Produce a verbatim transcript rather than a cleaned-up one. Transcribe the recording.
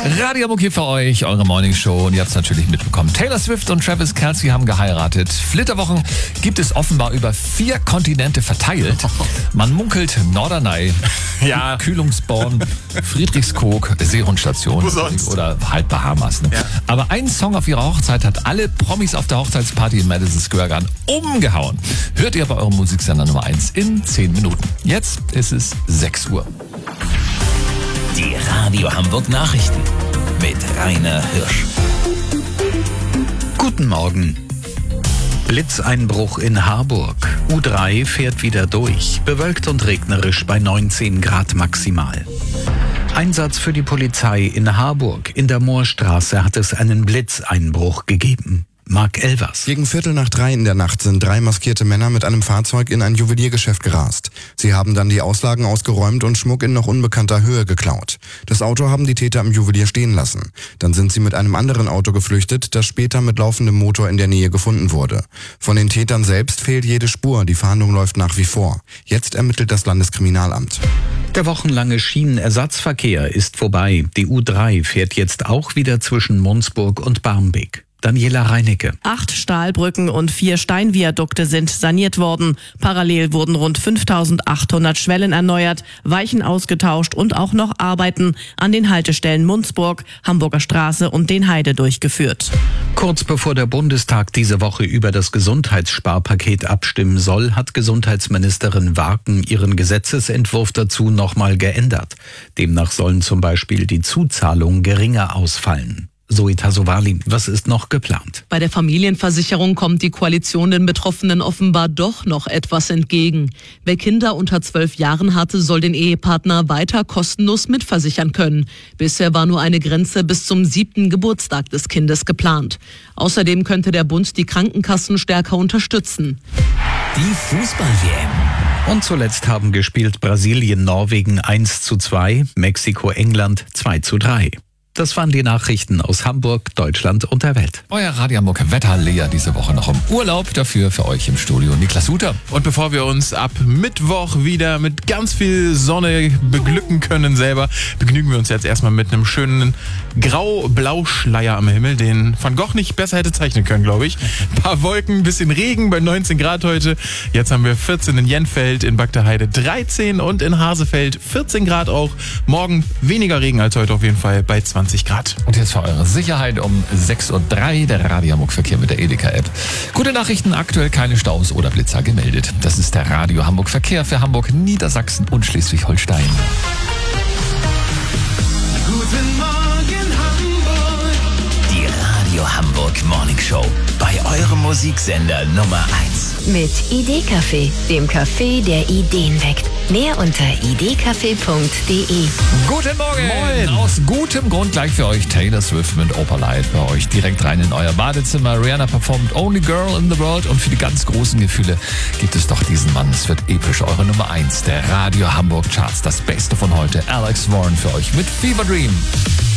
Radio Hamburg hier für euch, eure Morning Show. Und ihr habt es natürlich mitbekommen. Taylor Swift und Travis Kelce haben geheiratet. Flitterwochen gibt es offenbar über vier Kontinente verteilt. Man munkelt Norderney, ja. Kühlungsborn, Friedrichskoog, Seehundstation oder halt Bahamas. Ne? Ja. Aber ein Song auf ihrer Hochzeit hat alle Promis auf der Hochzeitsparty in Madison Square Garden umgehauen. Hört ihr bei eurem Musiksender Nummer eins in zehn Minuten. Jetzt ist es sechs Uhr. Die Radio Hamburg Nachrichten mit Rainer Hirsch. Guten Morgen. Blitzeinbruch in Harburg. U drei fährt wieder durch. Bewölkt und regnerisch bei neunzehn Grad maximal. Einsatz für die Polizei in Harburg. In der Moorstraße hat es einen Blitzeinbruch gegeben. Marc Elvers. Gegen Viertel nach drei in der Nacht sind drei maskierte Männer mit einem Fahrzeug in ein Juweliergeschäft gerast. Sie haben dann die Auslagen ausgeräumt und Schmuck in noch unbekannter Höhe geklaut. Das Auto haben die Täter im Juwelier stehen lassen. Dann sind sie mit einem anderen Auto geflüchtet, das später mit laufendem Motor in der Nähe gefunden wurde. Von den Tätern selbst fehlt jede Spur. Die Fahndung läuft nach wie vor. Jetzt ermittelt das Landeskriminalamt. Der wochenlange Schienenersatzverkehr ist vorbei. Die U drei fährt jetzt auch wieder zwischen Munzburg und Barmbek. Daniela Reinecke. Acht Stahlbrücken und vier Steinviadukte sind saniert worden. Parallel wurden rund fünftausendachthundert Schwellen erneuert, Weichen ausgetauscht und auch noch Arbeiten an den Haltestellen Munzburg, Hamburger Straße und den Heide durchgeführt. Kurz bevor der Bundestag diese Woche über das Gesundheitssparpaket abstimmen soll, hat Gesundheitsministerin Warken ihren Gesetzesentwurf dazu nochmal geändert. Demnach sollen zum Beispiel die Zuzahlungen geringer ausfallen. Zoe Tasovali, was ist noch geplant? Bei der Familienversicherung kommt die Koalition den Betroffenen offenbar doch noch etwas entgegen. Wer Kinder unter zwölf Jahren hatte, soll den Ehepartner weiter kostenlos mitversichern können. Bisher war nur eine Grenze bis zum siebten Geburtstag des Kindes geplant. Außerdem könnte der Bund die Krankenkassen stärker unterstützen. Die Fußball-W M. Und zuletzt haben gespielt Brasilien, Norwegen eins zu zwei, Mexiko, England zwei zu drei. Das waren die Nachrichten aus Hamburg, Deutschland und der Welt. Euer Radio Hamburg Wetterleger diese Woche noch im Urlaub. Dafür für euch im Studio Niklas Huter. Und bevor wir uns ab Mittwoch wieder mit ganz viel Sonne beglücken können selber, begnügen wir uns jetzt erstmal mit einem schönen Grau-Blau-Schleier am Himmel, den Van Gogh nicht besser hätte zeichnen können, glaube ich. Ein paar Wolken, ein bisschen Regen bei neunzehn Grad heute. Jetzt haben wir vierzehn in Jenfeld, in Bagdeheide dreizehn und in Hasefeld vierzehn Grad auch. Morgen weniger Regen als heute auf jeden Fall bei zwanzig Grad. Und jetzt für eure Sicherheit um sechs Uhr drei der Radio Hamburg Verkehr mit der Edeka-App. Gute Nachrichten, aktuell keine Staus oder Blitzer gemeldet. Das ist der Radio Hamburg Verkehr für Hamburg, Niedersachsen und Schleswig-Holstein. Guten Morgen Hamburg. Die Radio Hamburg Morning Show bei eurem Musiksender Nummer eins. Mit Idee-Café, dem Café, der Ideen weckt. Mehr unter idee-café punkt de. Guten Morgen! Moin. Aus gutem Grund gleich für euch Taylor Swift mit Opalite bei euch direkt rein in euer Badezimmer. Rihanna performt Only Girl in the World und für die ganz großen Gefühle gibt es doch diesen Mann. Es wird episch. Eure Nummer eins der Radio Hamburg Charts. Das Beste von heute. Alex Warren für euch mit Fever Dream.